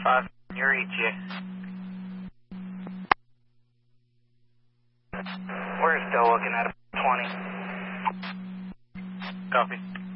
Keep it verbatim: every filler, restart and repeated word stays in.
five, you're E T A. We're still looking at a twenty. Copy.